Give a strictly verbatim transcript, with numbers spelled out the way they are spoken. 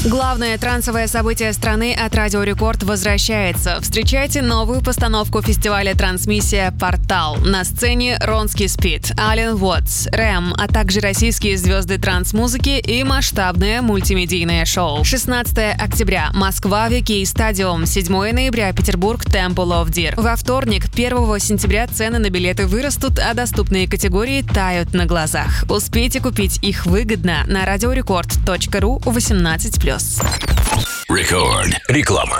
Главное трансовое событие страны от Радио Рекорд возвращается. Встречайте новую постановку фестиваля «Трансмиссия. Портал». На сцене Ронский Спид, Ален Уотс, Рэм, а также российские звезды транс-музыки и масштабное мультимедийное шоу. шестнадцатого октября. Москва, Вики Стадиум. седьмого ноября. Петербург, Temple of Deer. Во вторник, первого сентября, цены на билеты вырастут, а доступные категории тают на глазах. Успейте купить их выгодно на радиорекорд точка ру восемнадцать плюс. Рекорд. Реклама.